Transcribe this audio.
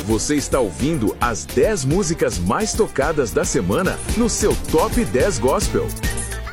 Você está ouvindo as 10 músicas mais tocadas da semana no seu Top 10 Gospel.